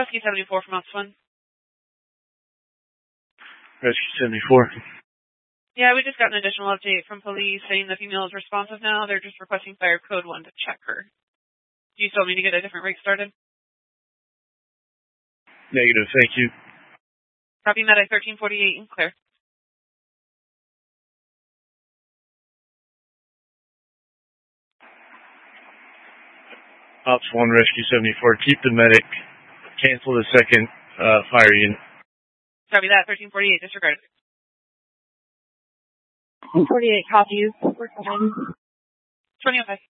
Rescue 74 from Ops 1. Rescue 74. Yeah, we just got an additional update from police saying the female is responsive now. They're just requesting fire code 1 to check her. Do you still need to get a different rig started? Negative, thank you. Copy Medic 1348 and clear. Ops 1, Rescue 74. Keep the medic. Cancel the second fire unit. Copy that. 1348, disregard. 48, copy you. 2005.